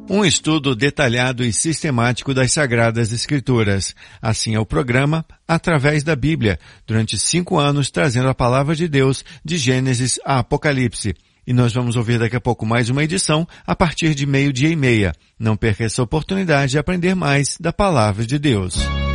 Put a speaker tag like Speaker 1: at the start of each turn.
Speaker 1: Um estudo detalhado e sistemático das Sagradas Escrituras. Assim é o programa Através da Bíblia, durante 5 anos trazendo a Palavra de Deus de Gênesis a Apocalipse. E nós vamos ouvir daqui a pouco mais uma edição a partir de 12:30. Não perca essa oportunidade de aprender mais da Palavra de Deus.